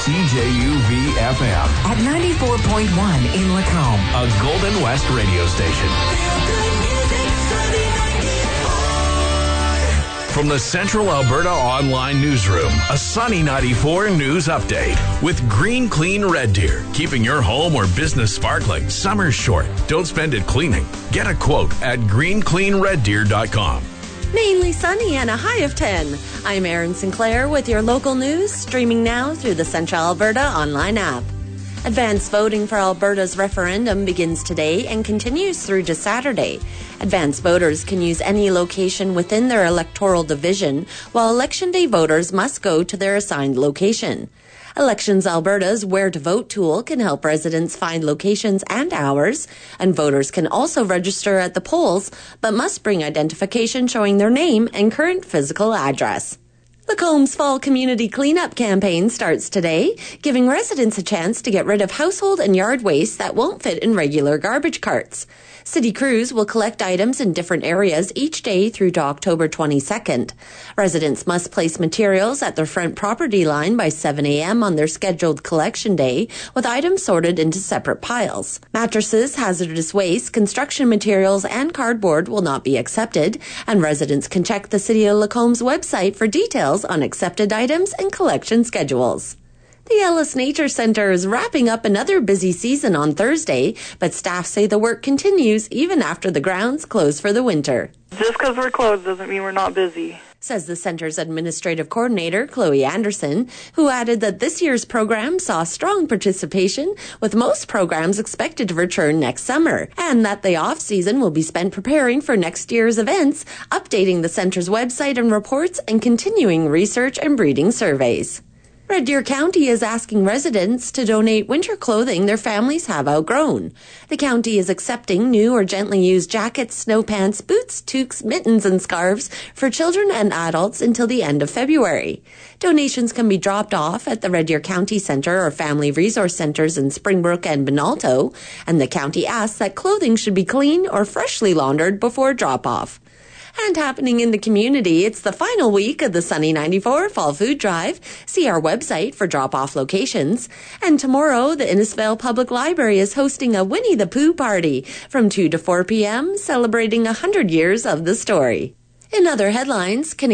CJUV-FM. At 94.1 in Lacombe. A Golden West radio station. From the Central Alberta Online Newsroom, a Sunny 94 news update with Green Clean Red Deer. Keeping your home or business sparkling. Summer's short. Don't spend it cleaning. Get a quote at greencleanreddeer.com. Mainly sunny and a high of 10. I'm Erin Sinclair with your local news, streaming now through the Central Alberta online app. Advanced voting for Alberta's referendum begins today and continues through to Saturday. Advanced voters can use any location within their electoral division, while Election Day voters must go to their assigned location. Elections Alberta's Where to Vote tool can help residents find locations and hours, and voters can also register at the polls, but must bring identification showing their name and current physical address. Lacombe's Fall Community Cleanup campaign starts today, giving residents a chance to get rid of household and yard waste that won't fit in regular garbage carts. City crews will collect items in different areas each day through to October 22nd. Residents must place materials at their front property line by 7 a.m. on their scheduled collection day, with items sorted into separate piles. Mattresses, hazardous waste, construction materials, and cardboard will not be accepted, and residents can check the City of Lacombe's website for details on accepted items and collection schedules. The Ellis Nature Centre is wrapping up another busy season on Thursday, but staff say the work continues even after the grounds close for the winter. Just because we're closed doesn't mean we're not busy, says the centre's administrative coordinator, Chloe Anderson, who added that this year's program saw strong participation, with most programs expected to return next summer, and that the off-season will be spent preparing for next year's events, updating the centre's website and reports, and continuing research and breeding surveys. Red Deer County is asking residents to donate winter clothing their families have outgrown. The county is accepting new or gently used jackets, snow pants, boots, toques, mittens, and scarves for children and adults until the end of February. Donations can be dropped off at the Red Deer County Centre or Family Resource Centres in Springbrook and Benalto, and the county asks that clothing should be clean or freshly laundered before drop-off. And happening in the community, it's the final week of the Sunny 94 Fall Food Drive. See our website for drop-off locations. And tomorrow, the Innisfail Public Library is hosting a Winnie the Pooh party from 2 to 4 p.m., celebrating 100 years of the story. In other headlines,